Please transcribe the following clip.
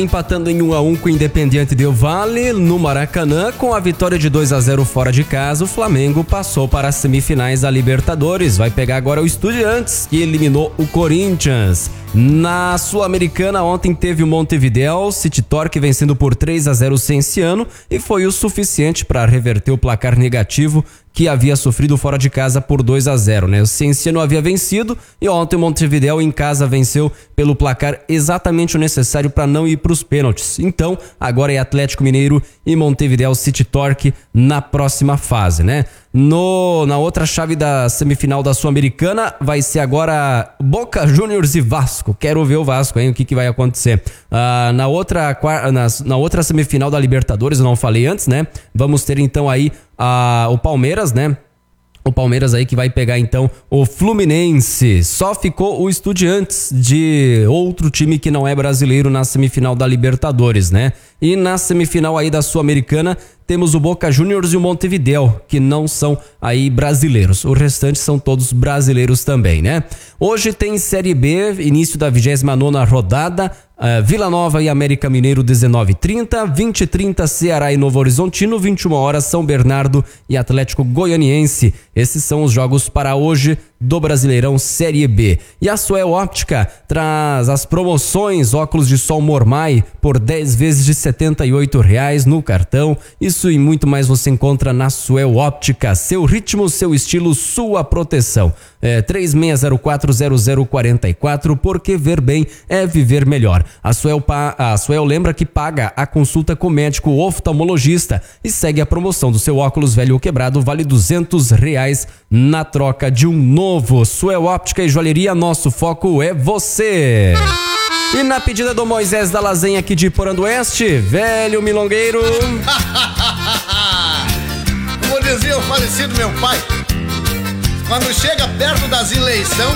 Empatando em 1-1 com o Independiente Del Valle no Maracanã, com a vitória de 2-0 fora de casa, o Flamengo passou para as semifinais da Libertadores. Vai pegar agora o Estudiantes, que eliminou o Corinthians. Na Sul-Americana, ontem teve o Montevideo City Torque vencendo por 3-0 o Cienciano e foi o suficiente para reverter o placar negativo que havia sofrido fora de casa por 2-0, né? O Cienciano havia vencido e ontem o Montevideo em casa venceu pelo placar exatamente o necessário para não ir para os pênaltis. Então, agora é Atlético Mineiro e Montevideo City Torque na próxima fase, né? Na outra chave da semifinal da Sul-Americana vai ser agora Boca Juniors e Vasco. Quero ver o Vasco, hein? O que vai acontecer. Na outra semifinal da Libertadores, eu não falei antes, né? Vamos ter então aí o Palmeiras, né? O Palmeiras aí que vai pegar então o Fluminense. Só ficou o Estudiantes de outro time que não é brasileiro na semifinal da Libertadores, né? E na semifinal aí da Sul-Americana temos o Boca Juniors e o Montevideo, que não são aí brasileiros. O restante são todos brasileiros também, né? Hoje tem Série B, início da 29ª rodada. Vila Nova e América Mineiro 19h30, 20h30 Ceará e Novo Horizontino, 21h São Bernardo e Atlético Goianiense. Esses são os jogos para hoje do Brasileirão Série B. E a Suel Óptica traz as promoções óculos de sol Mormai por 10 vezes de R$ 78,00 no cartão. Isso e muito mais você encontra na Suel Óptica. Seu ritmo, seu estilo, sua proteção. 36040044, porque ver bem é viver melhor. A Suel lembra que paga a consulta com médico oftalmologista e segue a promoção do seu óculos velho ou quebrado, vale R$200 na troca de um novo. Suel Óptica e Joalheria, nosso foco é você. E na pedida do Moisés da Lasanha aqui de Porã do Oeste, velho milongueiro. Como dizia o falecido meu pai, quando chega perto das eleições,